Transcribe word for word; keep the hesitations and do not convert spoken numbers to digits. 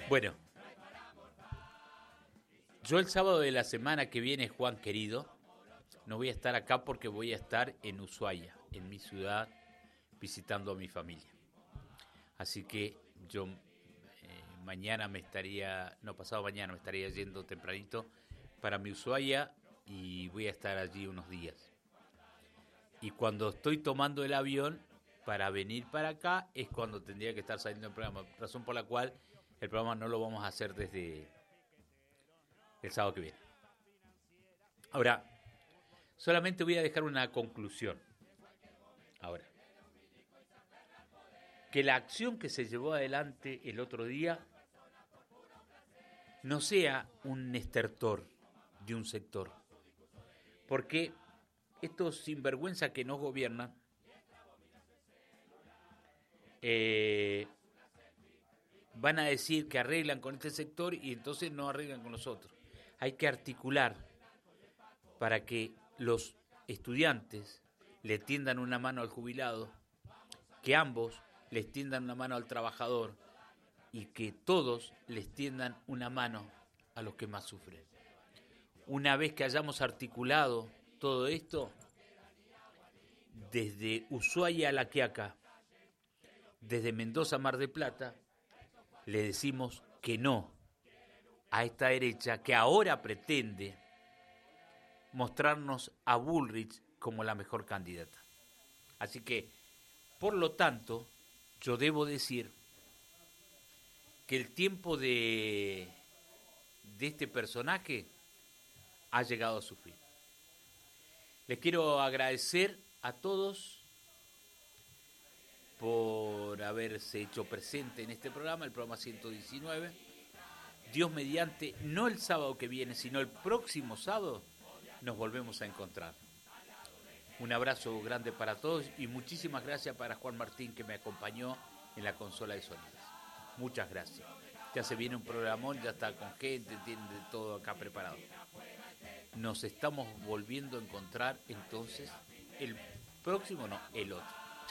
Bueno, yo el sábado de la semana que viene, Juan querido, no voy a estar acá porque voy a estar en Ushuaia, en mi ciudad, visitando a mi familia. Así que yo eh, mañana me estaría, no, pasado mañana me estaría yendo tempranito para mi Ushuaia y voy a estar allí unos días. Y cuando estoy tomando el avión para venir para acá es cuando tendría que estar saliendo el programa, razón por la cual el programa no lo vamos a hacer desde el sábado que viene. Ahora, solamente voy a dejar una conclusión. Ahora, que la acción que se llevó adelante el otro día no sea un estertor de un sector, porque estos sinvergüenzas que nos gobiernan eh, van a decir que arreglan con este sector y entonces no arreglan con los otros. Hay que articular para que los estudiantes le tiendan una mano al jubilado, que ambos les tiendan una mano al trabajador y que todos les tiendan una mano a los que más sufren. Una vez que hayamos articulado todo esto, desde Ushuaia a La Quiaca, desde Mendoza a Mar del Plata, le decimos que no a esta derecha que ahora pretende mostrarnos a Bullrich como la mejor candidata. Así que, por lo tanto, yo debo decir que el tiempo de, de este personaje ha llegado a su fin. Les quiero agradecer a todos por haberse hecho presente en este programa, el programa ciento diecinueve. Dios mediante, no el sábado que viene, sino el próximo sábado, nos volvemos a encontrar. Un abrazo grande para todos y muchísimas gracias para Juan Martín que me acompañó en la consola de sonidos. Muchas gracias. Ya se viene un programón, ya está con gente, tiene de todo acá preparado. Nos estamos volviendo a encontrar entonces el próximo, no, el otro.